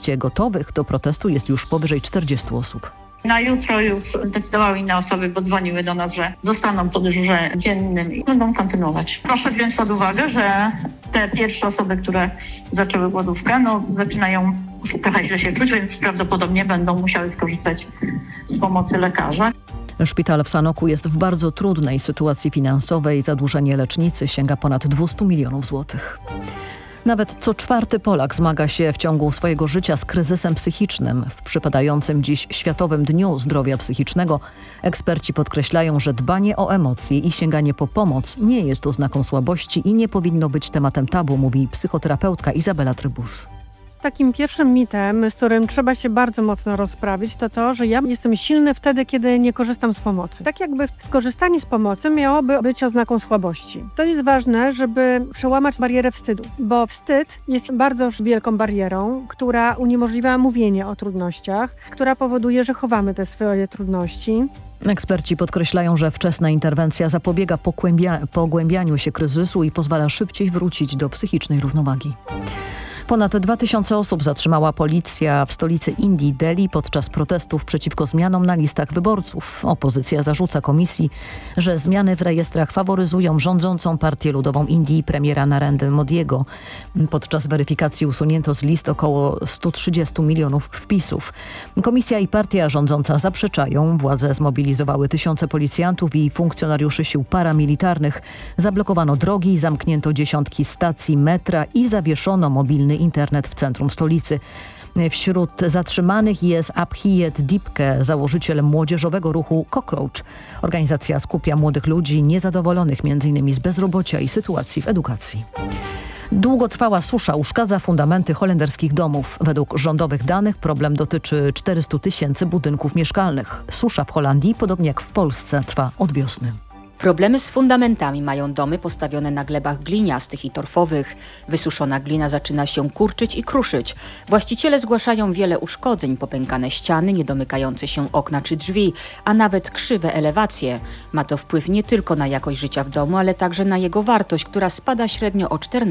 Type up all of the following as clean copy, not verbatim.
liście gotowych do protestu jest już powyżej 40 osób. Na jutro już zdecydowały inne osoby, bo dzwoniły do nas, że zostaną po dyżurze dziennym i będą kontynuować. Proszę wziąć pod uwagę, że te pierwsze osoby, które zaczęły głodówkę, zaczynają trochę źle się czuć, więc prawdopodobnie będą musiały skorzystać z pomocy lekarza. Szpital w Sanoku jest w bardzo trudnej sytuacji finansowej. Zadłużenie lecznicy sięga ponad 200 milionów złotych. Nawet co czwarty Polak zmaga się w ciągu swojego życia z kryzysem psychicznym. W przypadającym dziś Światowym Dniu Zdrowia Psychicznego eksperci podkreślają, że dbanie o emocje i sięganie po pomoc nie jest oznaką słabości i nie powinno być tematem tabu, mówi psychoterapeutka Izabela Trybus. Takim pierwszym mitem, z którym trzeba się bardzo mocno rozprawić, to to, że ja jestem silny wtedy, kiedy nie korzystam z pomocy. Tak jakby skorzystanie z pomocy miałoby być oznaką słabości. To jest ważne, żeby przełamać barierę wstydu, bo wstyd jest bardzo wielką barierą, która uniemożliwia mówienie o trudnościach, która powoduje, że chowamy te swoje trudności. Eksperci podkreślają, że wczesna interwencja zapobiega pogłębianiu się kryzysu i pozwala szybciej wrócić do psychicznej równowagi. Ponad 2000 osób zatrzymała policja w stolicy Indii, Delhi, podczas protestów przeciwko zmianom na listach wyborców. Opozycja zarzuca komisji, że zmiany w rejestrach faworyzują rządzącą Partię Ludową Indii premiera Narendry Modiego. Podczas weryfikacji usunięto z list około 130 milionów wpisów. Komisja i partia rządząca zaprzeczają. Władze zmobilizowały tysiące policjantów i funkcjonariuszy sił paramilitarnych. Zablokowano drogi, zamknięto dziesiątki stacji metra i zawieszono mobilny internet w centrum stolicy. Wśród zatrzymanych jest Abhiyet Dipke, założyciel młodzieżowego ruchu Cockroach. Organizacja skupia młodych ludzi niezadowolonych m.in. z bezrobocia i sytuacji w edukacji. Długotrwała susza uszkadza fundamenty holenderskich domów. Według rządowych danych problem dotyczy 400 000 budynków mieszkalnych. Susza w Holandii, podobnie jak w Polsce, trwa od wiosny. Problemy z fundamentami mają domy postawione na glebach gliniastych i torfowych. Wysuszona glina zaczyna się kurczyć i kruszyć. Właściciele zgłaszają wiele uszkodzeń, popękane ściany, niedomykające się okna czy drzwi, a nawet krzywe elewacje. Ma to wpływ nie tylko na jakość życia w domu, ale także na jego wartość, która spada średnio o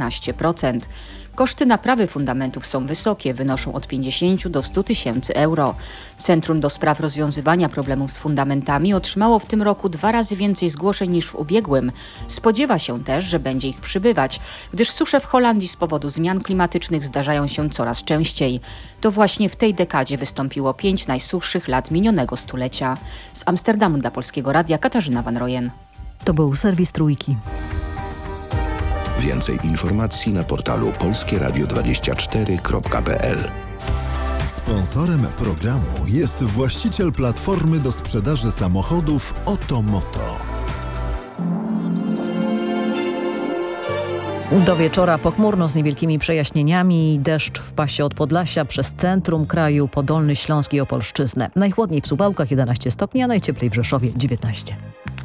14%. Koszty naprawy fundamentów są wysokie, wynoszą od 50 do 100 000 euro. Centrum do spraw rozwiązywania problemów z fundamentami otrzymało w tym roku 2 razy więcej zgłoszeń niż w ubiegłym. Spodziewa się też, że będzie ich przybywać, gdyż susze w Holandii z powodu zmian klimatycznych zdarzają się coraz częściej. To właśnie w tej dekadzie wystąpiło 5 najsuchszych lat minionego stulecia. Z Amsterdamu dla Polskiego Radia Katarzyna Van Rojen. To był serwis Trójki. Więcej informacji na portalu polskieradio24.pl. Sponsorem programu jest właściciel platformy do sprzedaży samochodów Otomoto. Do wieczora pochmurno z niewielkimi przejaśnieniami. Deszcz w pasie od Podlasia przez centrum kraju po Dolny Śląsk i Opolszczyznę. Najchłodniej w Suwałkach 11 stopni, a najcieplej w Rzeszowie 19.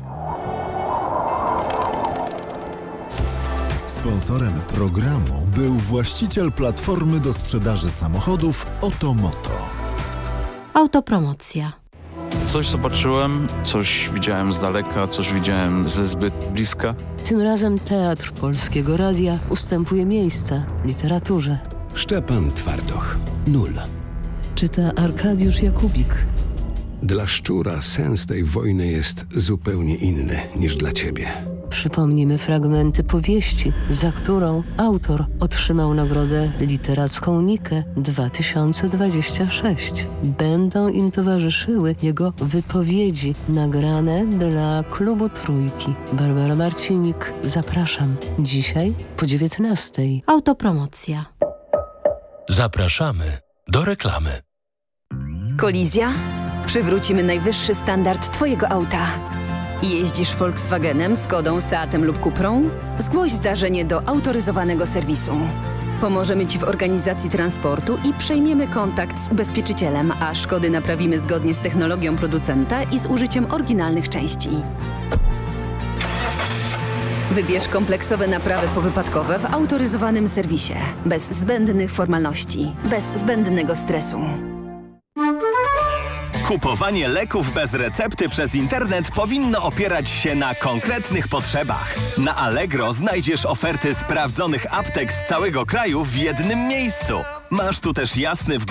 Sponsorem programu był właściciel platformy do sprzedaży samochodów Otomoto. Autopromocja. Coś zobaczyłem, coś widziałem z daleka, coś widziałem ze zbyt bliska. Tym razem Teatr Polskiego Radia ustępuje miejsca literaturze. Szczepan Twardoch. 0. Czyta Arkadiusz Jakubik. Dla szczura sens tej wojny jest zupełnie inny niż dla ciebie. Przypomnimy fragmenty powieści, za którą autor otrzymał nagrodę literacką Nikę 2026. Będą im towarzyszyły jego wypowiedzi nagrane dla Klubu Trójki. Barbara Marcinik, zapraszam. Dzisiaj po 19:00. Autopromocja. Zapraszamy do reklamy. Kolizja? Przywrócimy najwyższy standard Twojego auta. Jeździsz Volkswagenem, Skodą, Seatem lub Cuprą? Zgłoś zdarzenie do autoryzowanego serwisu. Pomożemy Ci w organizacji transportu i przejmiemy kontakt z ubezpieczycielem, a szkody naprawimy zgodnie z technologią producenta i z użyciem oryginalnych części. Wybierz kompleksowe naprawy powypadkowe w autoryzowanym serwisie. Bez zbędnych formalności, bez zbędnego stresu. Kupowanie leków bez recepty przez internet powinno opierać się na konkretnych potrzebach. Na Allegro znajdziesz oferty sprawdzonych aptek z całego kraju w jednym miejscu. Masz tu też jasny